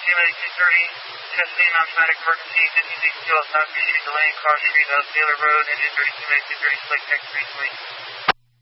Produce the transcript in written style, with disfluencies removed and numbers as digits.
Medic 230, testing non-traumatic emergency, 56 South Street, delaying cross street of Taylor Road, engine 32 Medic 230, select text recently.